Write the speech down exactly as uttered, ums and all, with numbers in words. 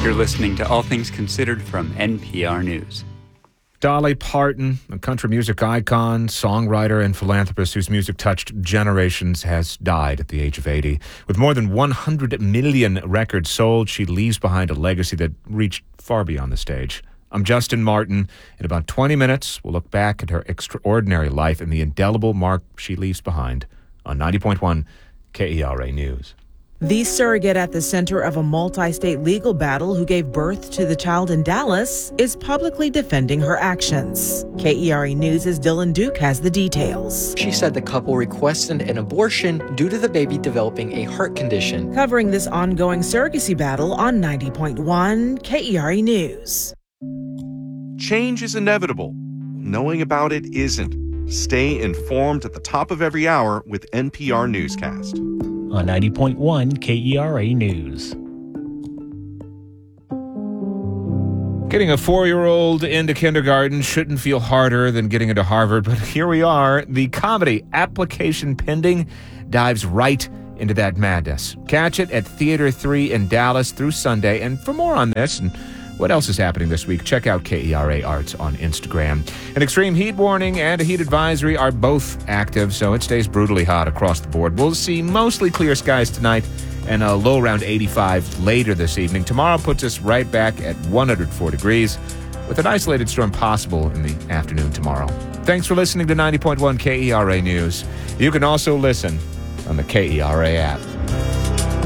You're listening to All Things Considered from N P R News. Dolly Parton, a country music icon, songwriter, and philanthropist whose music touched generations, has died at the age of eighty. With more than one hundred million records sold, she leaves behind a legacy that reached far beyond the stage. I'm Justin Martin. In about twenty minutes, we'll look back at her extraordinary life and the indelible mark she leaves behind on ninety point one K E R A News. The surrogate at the center of a multi-state legal battle who gave birth to the child in Dallas is publicly defending her actions. K E R A News' Dylan Duke has the details. She said the couple requested an abortion due to the baby developing a heart condition. Covering this ongoing surrogacy battle on ninety point one K E R A News. Change is inevitable. Knowing about it isn't. Stay informed at the top of every hour with N P R Newscast. On ninety point one K E R A News. Getting a four-year-old into kindergarten shouldn't feel harder than getting into Harvard, but here we are. The comedy Application Pending dives right into that madness. Catch it at Theater three in Dallas through Sunday. And for more on this and what else is happening this week, check out K E R A Arts on Instagram. An extreme heat warning and a heat advisory are both active, so it stays brutally hot across the board. We'll see mostly clear skies tonight and a low around eighty-five later this evening. Tomorrow puts us right back at one hundred four degrees with an isolated storm possible in the afternoon tomorrow. Thanks for listening to ninety point one K E R A News. You can also listen on the K E R A app.